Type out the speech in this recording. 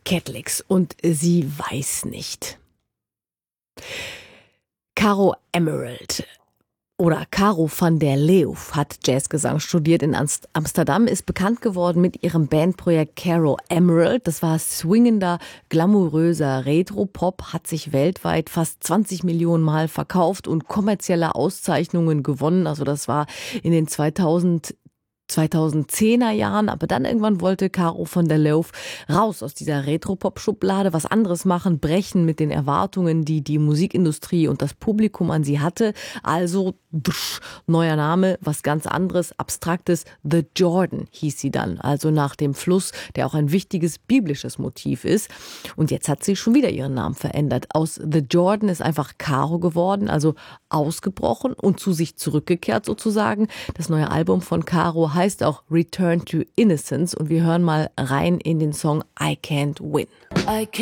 Catholics und sie weiß nicht. Caro Emerald oder Caro van der Leeuw hat Jazzgesang studiert in Amsterdam, ist bekannt geworden mit ihrem Bandprojekt Caro Emerald. Das war swingender, glamouröser Retro-Pop, hat sich weltweit fast 20 Millionen Mal verkauft und kommerzielle Auszeichnungen gewonnen. Also das war in den 2010er Jahren, aber dann irgendwann wollte Caro van der Leeuw raus aus dieser Retro-Pop-Schublade, was anderes machen, brechen mit den Erwartungen, die die Musikindustrie und das Publikum an sie hatte. Also neuer Name, was ganz anderes, Abstraktes. The Jordan hieß sie dann, also nach dem Fluss, der auch ein wichtiges biblisches Motiv ist. Und jetzt hat sie schon wieder ihren Namen verändert. Aus The Jordan ist einfach Caro geworden, also ausgebrochen und zu sich zurückgekehrt sozusagen. Das neue Album von Caro heißt auch Return to Innocence und wir hören mal rein in den Song I Can't Win.